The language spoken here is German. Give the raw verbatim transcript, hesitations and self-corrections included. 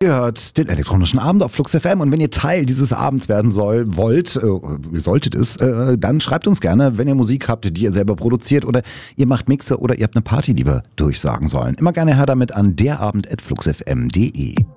Ihr hört den elektronischen Abend auf Flux F M und wenn ihr Teil dieses Abends werden soll, wollt, äh, ihr solltet es, äh, dann schreibt uns gerne, wenn ihr Musik habt, die ihr selber produziert oder ihr macht Mixe oder ihr habt eine Party, die wir durchsagen sollen. Immer gerne her damit an derabend at fluxfm punkt de.